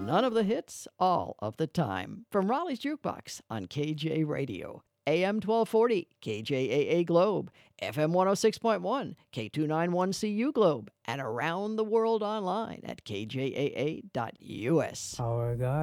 None of the hits, all of the time. From Raleigh's Jukebox on KJ Radio. AM 1240, KJAA Globe, FM 106.1, K291CU Globe, and around the world online at kjaa.us. Our God